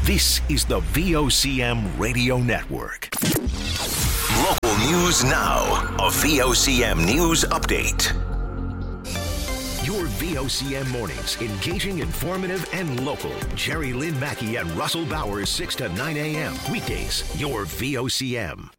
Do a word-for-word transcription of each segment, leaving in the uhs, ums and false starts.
This is the V O C M Radio Network. Local news now. A V O C M News Update. Your V O C M mornings, engaging, informative, and local. Jerry Lynn Mackey and Russell Bowers, six to nine a.m. Weekdays, your V O C M.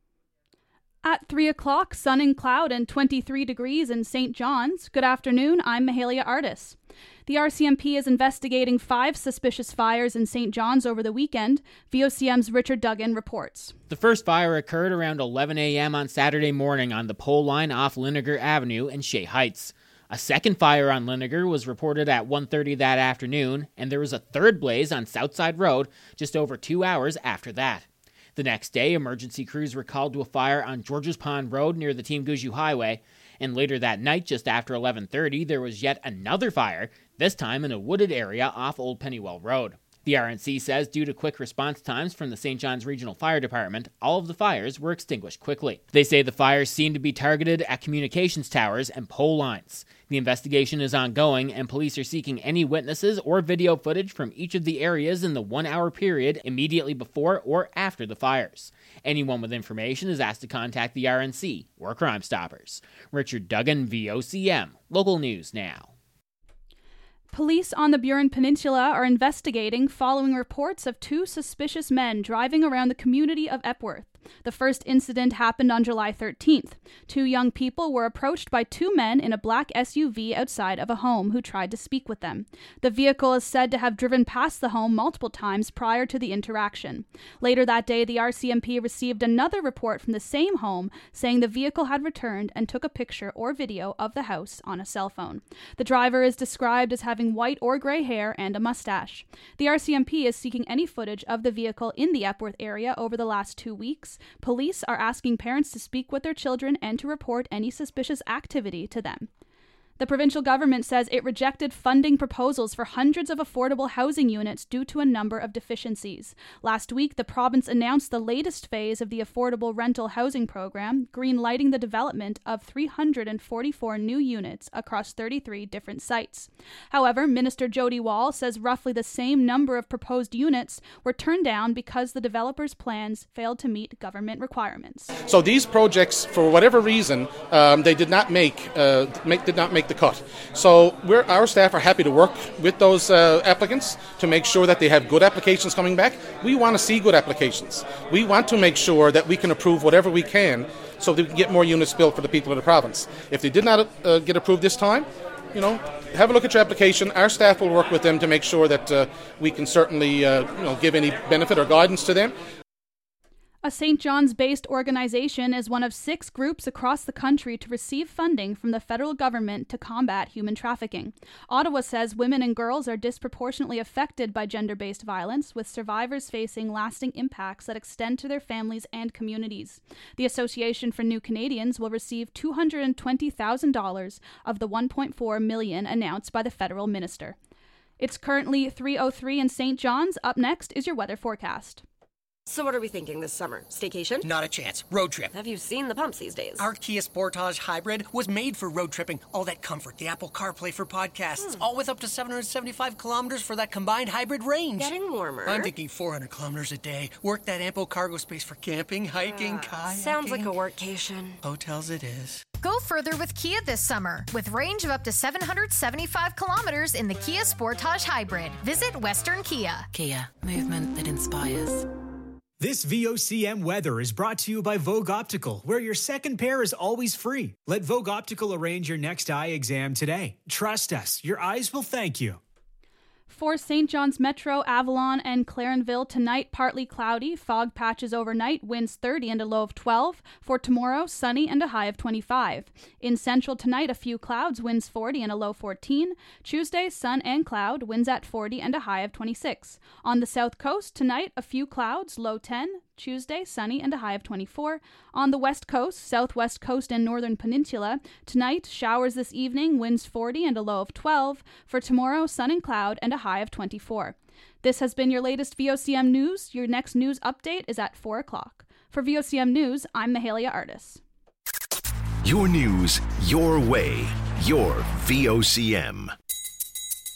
At three o'clock, sun and cloud and twenty-three degrees in Saint John's. Good afternoon, I'm Mahalia Artis. The R C M P is investigating five suspicious fires in Saint John's over the weekend. V O C M's Richard Duggan reports. The first fire occurred around eleven a.m. on Saturday morning on the pole line off Linnegar Avenue in Shea Heights. A second fire on Linnegar was reported at one thirty that afternoon, and there was a third blaze on Southside Road just over two hours after that. The next day, emergency crews were called to a fire on Georges Pond Road near the Team Gouju Highway, and later that night, just after eleven thirty, there was yet another fire, this time in a wooded area off Old Pennywell Road. The R N C says due to quick response times from the Saint John's Regional Fire Department, all of the fires were extinguished quickly. They say the fires seem to be targeted at communications towers and pole lines. The investigation is ongoing, and police are seeking any witnesses or video footage from each of the areas in the one-hour period immediately before or after the fires. Anyone with information is asked to contact the R N C or Crime Stoppers. Richard Duggan, V O C M. Local News Now. Police on the Burin Peninsula are investigating following reports of two suspicious men driving around the community of Epworth. The first incident happened on July thirteenth. Two young people were approached by two men in a black S U V outside of a home who tried to speak with them. The vehicle is said to have driven past the home multiple times prior to the interaction. Later that day, the R C M P received another report from the same home saying the vehicle had returned and took a picture or video of the house on a cell phone. The driver is described as having white or gray hair and a mustache. The R C M P is seeking any footage of the vehicle in the Epworth area over the last two weeks. Police are asking parents to speak with their children and to report any suspicious activity to them. The provincial government says it rejected funding proposals for hundreds of affordable housing units due to a number of deficiencies. Last week, the province announced the latest phase of the affordable rental housing program, green-lighting the development of three hundred forty-four new units across thirty-three different sites. However, Minister Jody Wall says roughly the same number of proposed units were turned down because the developers' plans failed to meet government requirements. So these projects, for whatever reason, um, they did not make, uh, make did not make the cut. So we're, our staff are happy to work with those uh, applicants to make sure that they have good applications coming back. We want to see good applications. We want to make sure that we can approve whatever we can so that we can get more units built for the people of the province. If they did not uh, get approved this time, you know, have a look at your application. Our staff will work with them to make sure that uh, we can certainly uh, you know, give any benefit or guidance to them. A Saint John's-based organization is one of six groups across the country to receive funding from the federal government to combat human trafficking. Ottawa says women and girls are disproportionately affected by gender-based violence, with survivors facing lasting impacts that extend to their families and communities. The Association for New Canadians will receive two hundred twenty thousand dollars of the one point four million dollars announced by the federal minister. It's currently three oh three in Saint John's. Up next is your weather forecast. So what are we thinking this summer? Staycation? Not a chance. Road trip. Have you seen the pumps these days? Our Kia Sportage Hybrid was made for road tripping. All that comfort, the Apple CarPlay for podcasts, hmm. all with up to seven hundred seventy-five kilometers for that combined hybrid range. Getting warmer. I'm thinking four hundred kilometers a day. Work that ample cargo space for camping, hiking, uh, kayaking. Sounds like a workcation. Hotels it is. Go further with Kia this summer with range of up to seven hundred seventy-five kilometers in the Kia Sportage Hybrid. Visit Western Kia. Kia, movement that inspires. This V O C M weather is brought to you by Vogue Optical, where your second pair is always free. Let Vogue Optical arrange your next eye exam today. Trust us, your eyes will thank you. For Saint John's Metro, Avalon, and Clarenville, tonight partly cloudy, fog patches overnight, winds thirty and a low of twelve. For tomorrow, sunny and a high of twenty-five. In Central tonight, a few clouds, winds forty and a low fourteen. Tuesday, sun and cloud, winds at forty and a high of twenty-six. On the South Coast, tonight, a few clouds, low ten. Tuesday, sunny and a high of twenty-four. On the West Coast, Southwest Coast, and Northern Peninsula, tonight, showers this evening, winds forty and a low of twelve. For tomorrow, sun and cloud and a high of twenty-four. This has been your latest V O C M News. Your next news update is at four o'clock. For V O C M News, I'm Mahalia Artis. Your news, your way, your V O C M.